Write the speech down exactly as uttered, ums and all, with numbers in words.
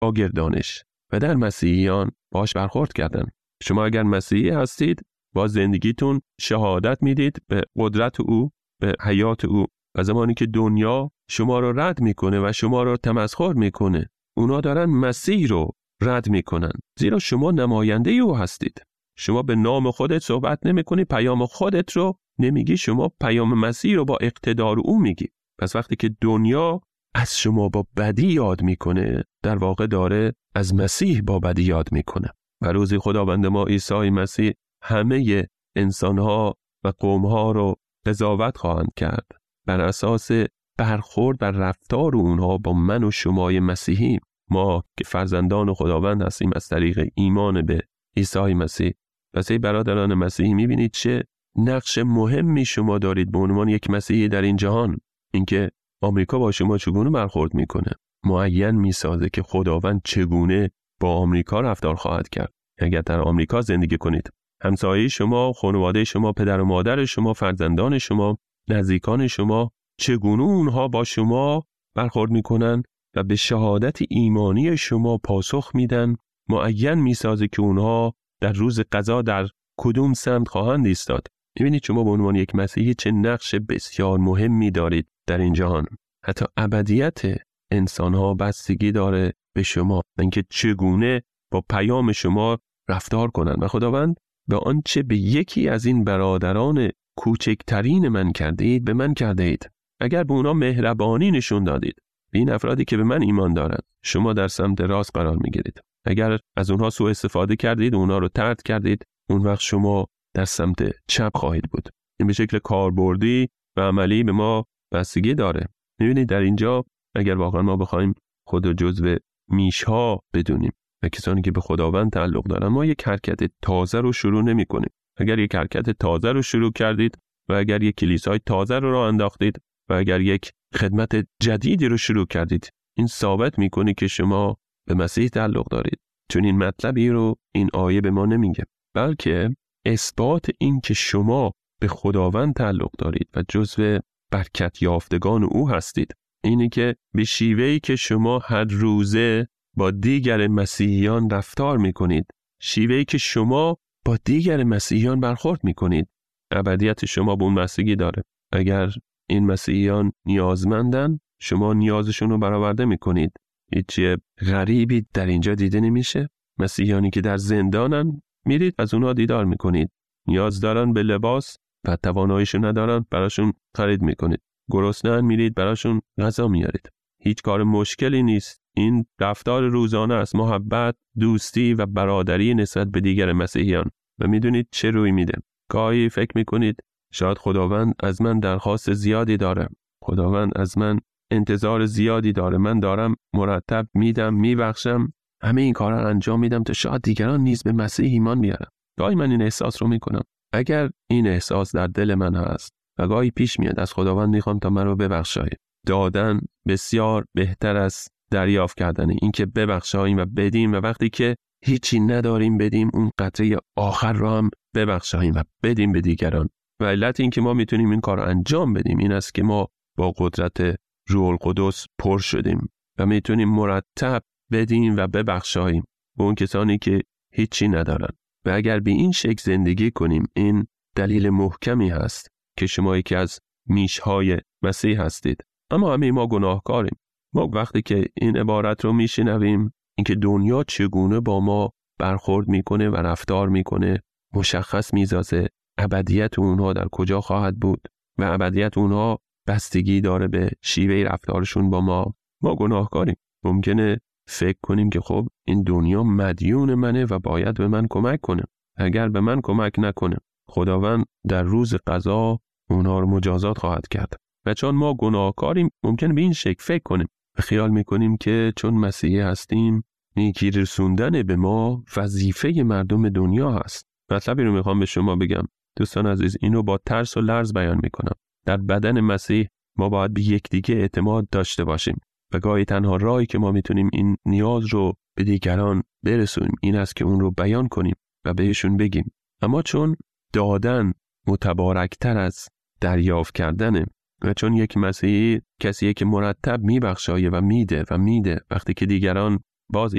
شاگردانش و در مسیحیان باش برخورد کردن. شما اگر مسیحی هستید با زندگیتون شهادت میدید به قدرت او، به حیات او. و زمانی که دنیا شما رو رد میکنه و شما رو تمسخر میکنه، اونا دارن مسیح رو رد میکنن، زیرا شما نماینده او هستید. شما به نام خودت صحبت نمیکنی، پیام خودت رو نمیگی، شما پیام مسیح رو با اقتدار او میگی. پس وقتی که دنیا از شما با بدی یاد میکنه، در واقع داره از مسیح با بدی یاد میکنه. و روزی خداوند ما عیسی مسیح همه انسانها و قومها رو قضاوت خواهند کرد بر اساس برخورد و رفتار اونها با من و شمای مسیحی. ما که فرزندان خداوند هستیم از طریق ایمان به عیسی مسیح. پس ای برادران مسیحی، میبینید چه نقش مهمی شما دارید به عنوان یک مسیحی در این جهان. اینکه آمریکا با شما چگونه برخورد میکنه معین میسازه که خداوند چگونه با آمریکا رفتار خواهد کرد. اگر در آمریکا زندگی کنید، همسایه شما، خانواده شما، پدر و مادر شما، فرزندان شما، نزدیکان شما، چگونه اونها با شما برخورد میکنن و به شهادت ایمانی شما پاسخ میدن، معین میسازه که اونها در روز قضا در کدوم سمت خواهند ایستاد. میبینید شما به عنوان یک مسیحی چه نقش بسیار مهمی دارید در این جهان. حتی ابدیت انسانها بستگی داره به شما، اینکه چگونه با پیام شما رفتار کنند. و خداوند به آنچه به یکی از این برادران کوچکترین من کرده اید به من کرده اید. اگر به اونا مهربانی نشون دادید، به این افرادی که به من ایمان دارند، شما در سمت راست قرار میگیرید. اگر از اونها سوء استفاده کردید، اونها رو طرد کردید، اون وقت شما در سمت چپ خواهید بود. این به شکل کاربردی و عملی به ما بستگی داره. می‌بینید در اینجا اگر واقعا ما بخوایم خود رو جزو میشها بدونیم و کسانی که به خداوند تعلق دارن، ما یک حرکت تازه رو شروع نمی‌کنیم. اگر یک حرکت تازه رو شروع کردید و اگر یک کلیسای تازه رو راه انداختید و اگر یک خدمت جدیدی رو شروع کردید، این ثابت می‌کنه که شما به مسیح تعلق دارید. چون این مطلبی رو این آیه به ما نمیگه، بلکه اثبات این که شما به خداوند تعلق دارید و جزو برکت یافتگان او هستید، اینی که به شیوهی که شما هر روزه با دیگر مسیحیان رفتار میکنید، شیوهی که شما با دیگر مسیحیان برخورد میکنید، ابدیت شما به اون بستگی داره. اگر این مسیحیان نیازمندن، شما نیازشون رو برآورده میکنید. هیچ غریبی در اینجا دیده نمیشه. مسیحیانی که در زندانن، میرید از اونها دیدار میکنید. نیاز دارن به لباس و تواناییشو ندارن، براشون خرید میکنید. گرسنه‌ان، میرید براشون غذا میارید. هیچ کار مشکلی نیست. این رفتار روزانه است، محبت، دوستی و برادری نسبت به دیگر مسیحیان. و میدونید چه روی میده. گاهی فکر میکنید شاید خداوند از من درخواست زیادی داره، خداوند از من انتظار زیادی داره، من دارم مرتب میدم، میبخشم، همه این کارا رو انجام میدم تا شاید دیگران نیز به مسیح ایمان بیارن. گاهی من این احساس رو میکنم. اگر این احساس در دل من هست و گاهی پیش میاد از خداوند میخوام تا من رو ببخشای، دادن بسیار بهتر از دریافت کردنه. این که ببخشاییم و بدیم و وقتی که هیچی نداریم بدیم، اون قطره آخر رو هم ببخشاییم و بدیم به دیگران. و علت این که ما میتونیم این کار رو انجام بدیم این است که ما با قدرت روح القدس پر شدیم و میتونیم مرتب بدیم و ببخشاییم به اون کسانی که هیچی ندارن. و اگر به این شکل زندگی کنیم، این دلیل محکمی هست که شما یکی از میشهای مسیح هستید. اما همه ما گناهکاریم. ما وقتی که این عبارت رو میشنویم، اینکه دنیا چگونه با ما برخورد میکنه و رفتار میکنه، مشخص میسازه ابدیت اونها در کجا خواهد بود و ابدیت اونها بستگی داره به شیوه رفتارشون با ما. ما گناهکاریم. ممکنه فکر کنیم که خب این دنیا مدیون منه و باید به من کمک کنه. اگر به من کمک نکنه، خداوند در روز قضا اونها رو مجازات خواهد کرد. و چون ما گناهکاریم، ممکنه به این شکل فکر کنیم و خیال میکنیم که چون مسیحی هستیم، نیکی رسوندن به ما وظیفه مردم دنیا هست. مطلبی رو میخوام به شما بگم دوستان عزیز، اینو با ترس و لرز بیان میکنم. در بدن مسیح ما باید به یکدیگه اعتماد داشته باشیم و گاهی تنها راهی که ما میتونیم این نیاز رو به دیگران برسونیم این است که اون رو بیان کنیم و بهشون بگیم. اما چون دادن متبارکتر از دریافت کردنه و چون یک مسیحی کسیه که مرتب میبخشایه و میده و میده، وقتی که دیگران باز